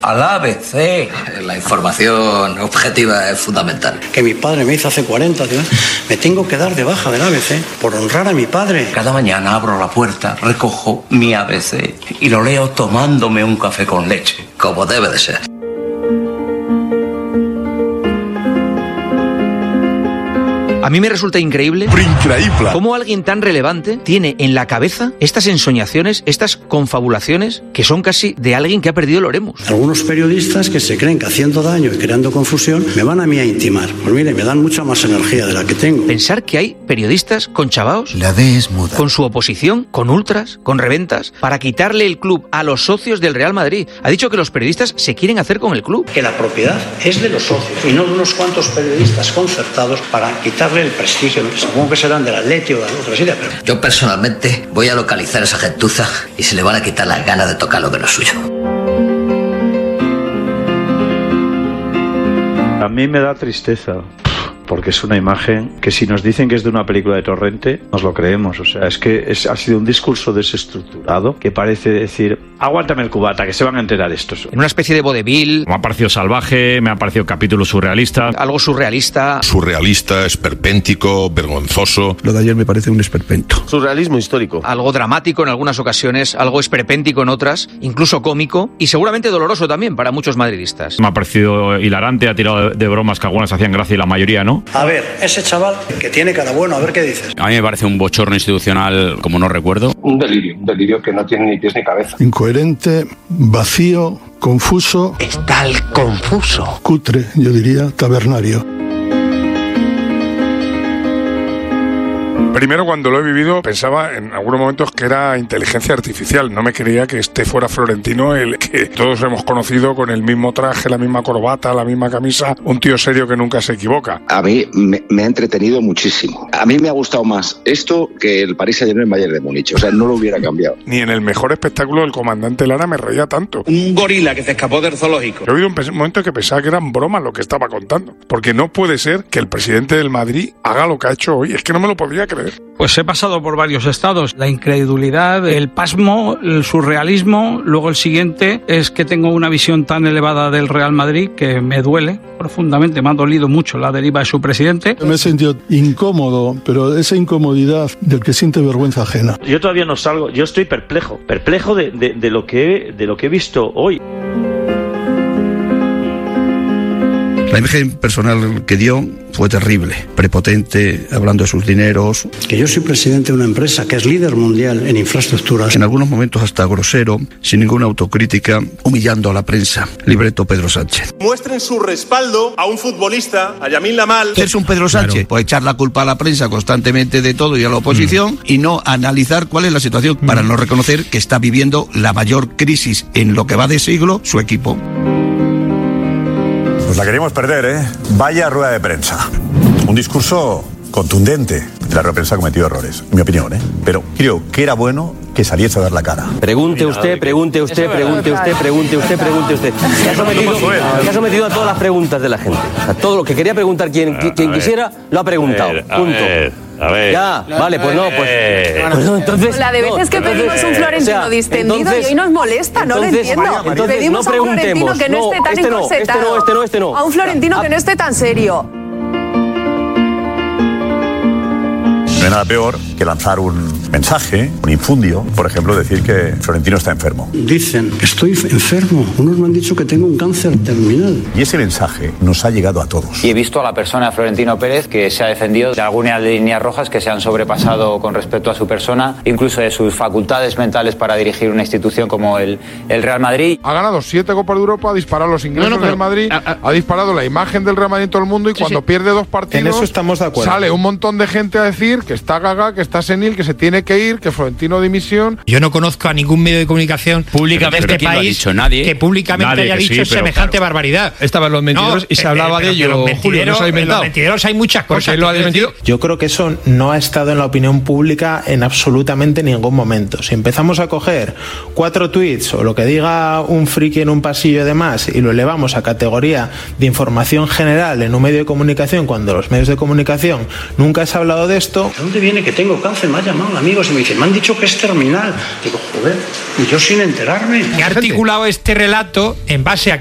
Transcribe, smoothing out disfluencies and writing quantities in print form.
Al ABC. La información objetiva es fundamental. Que mi padre me hizo hace 40 años. Me tengo que dar de baja del ABC por honrar a mi padre. Cada mañana abro la puerta, recojo mi ABC y lo leo tomándome un café con leche. Como debe de ser. A mí me resulta increíble cómo alguien tan relevante tiene en la cabeza estas ensoñaciones, estas confabulaciones que son casi de alguien que ha perdido el oremus. Algunos periodistas que se creen que haciendo daño y creando confusión me van a mí a intimar. Pues mire, me dan mucha más energía de la que tengo. Pensar que hay periodistas con chavaos, la D es muda, con su oposición, con ultras, con reventas, para quitarle el club a los socios del Real Madrid. Ha dicho que los periodistas se quieren hacer con el club. Que la propiedad es de los socios y no de unos cuantos periodistas concertados para quitar el prestigio, supongo que serán del Atleti o de otra silla, pero... Yo personalmente voy a localizar a esa gentuza y se le van a quitar las ganas de tocar lo que no es suyo. A mí me da tristeza, porque es una imagen que si nos dicen que es de una película de Torrente, nos lo creemos. O sea, es que ha sido un discurso desestructurado que parece decir, aguántame el cubata, que se van a enterar estos. En una especie de vodevil. Me ha parecido salvaje, me ha parecido capítulo surrealista. Algo surrealista. Surrealista, esperpéntico, vergonzoso. Lo de ayer me parece un esperpento. Surrealismo histórico. Algo dramático en algunas ocasiones, algo esperpéntico en otras, incluso cómico y seguramente doloroso también para muchos madridistas. Me ha parecido hilarante, ha tirado de bromas que algunas hacían gracia y la mayoría no. A ver, ese chaval que tiene cara bueno, a ver qué dices. A mí me parece un bochorno institucional como no recuerdo. Un delirio que no tiene ni pies ni cabeza. Incoherente, vacío, confuso. Está el confuso. Cutre, yo diría, tabernario. Primero, cuando lo he vivido, pensaba en algunos momentos que era inteligencia artificial. No me creía que este fuera Florentino, el que todos hemos conocido con el mismo traje, la misma corbata, la misma camisa, un tío serio que nunca se equivoca. A mí me ha entretenido muchísimo. A mí me ha gustado más esto que el Paris Saint-Germain Bayern de Múnich. O sea, no lo hubiera cambiado. Ni en el mejor espectáculo del comandante Lara me reía tanto. Un gorila que se escapó del zoológico. He oído un momento que pensaba que eran bromas lo que estaba contando. Porque no puede ser que el presidente del Madrid haga lo que ha hecho hoy. Es que no me lo podría creer. Pues he pasado por varios estados, la incredulidad, el pasmo, el surrealismo, luego el siguiente es que tengo una visión tan elevada del Real Madrid que me duele profundamente, me ha dolido mucho la deriva de su presidente. Me he sentido incómodo, pero esa incomodidad del que siente vergüenza ajena. Yo todavía no salgo, yo estoy perplejo de lo que he visto hoy. La imagen personal que dio fue terrible, prepotente, hablando de sus dineros. Que yo soy presidente de una empresa que es líder mundial en infraestructuras. En algunos momentos hasta grosero, sin ninguna autocrítica, humillando a la prensa. Libreto Pedro Sánchez. Muestren su respaldo a un futbolista, a Yamil Lamal. Es un Pedro Sánchez, claro. Pues echar la culpa a la prensa constantemente de todo y a la oposición y no analizar cuál es la situación para no reconocer que está viviendo la mayor crisis en lo que va de siglo su equipo. Pues la queríamos perder, ¿eh? Vaya rueda de prensa. Un discurso contundente. La rueda de prensa ha cometido errores, en mi opinión, ¿eh? Pero creo que era bueno que saliese a dar la cara. Pregunte usted. Que ha sometido a todas las preguntas de la gente. A todo lo que quería preguntar quien quisiera, lo ha preguntado. Punto. A ver. Ya, vale, pues no, entonces... La de veces que pedimos un Florentino distendido y hoy nos molesta, no lo entiendo. Pedimos a un Florentino que no esté tan encorsetado. A un Florentino que no esté tan serio. No hay nada peor que lanzar un mensaje, un infundio, por ejemplo, decir que Florentino está enfermo. Dicen que estoy enfermo. Unos me han dicho que tengo un cáncer terminal. Y ese mensaje nos ha llegado a todos. Y he visto a la persona de Florentino Pérez que se ha defendido de algunas líneas rojas que se han sobrepasado con respecto a su persona, incluso de sus facultades mentales para dirigir una institución como el Real Madrid. Ha ganado 7 Copas de Europa, ha disparado los ingresos del Madrid, ha disparado la imagen del Real Madrid en todo el mundo y cuando pierde 2 partidos, en eso estamos de acuerdo. Sale un montón de gente a decir que está gaga, que está senil, que se tiene que ir, que Florentino dimisión. Yo no conozco a ningún medio de comunicación públicamente de este país que públicamente haya dicho semejante barbaridad. Estaban los mentideros y se hablaba de ello. Julio, no se ha inventado. Los mentideros hay muchas cosas. Lo ha desmentido. Yo creo que eso no ha estado en la opinión pública en absolutamente ningún momento. Si empezamos a coger 4 tweets o lo que diga un friki en un pasillo de más y lo elevamos a categoría de información general en un medio de comunicación cuando los medios de comunicación nunca se ha hablado de esto. ¿De dónde viene que tengo cáncer? Me ha llamado a mí amigos y me dicen, me han dicho que es terminal. Digo, joder, y yo sin enterarme. He articulado este relato en base a